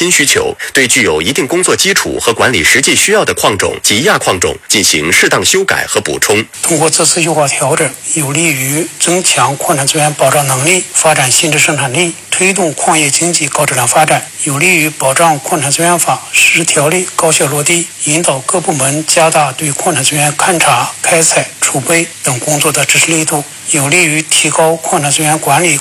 新需求，对具有一定工作基础和管理实际需要的矿种及亚矿种进行适当修改和补充。 通过这次优化调整，有利于增强矿产资源保障能力，发展新质生产力，推动矿业经济高质量发展，有利于保障矿产资源法实施条例高效落地，引导各部门加大对矿产资源勘查、开采、储备等工作的支持力度，有利于提高矿产资源管理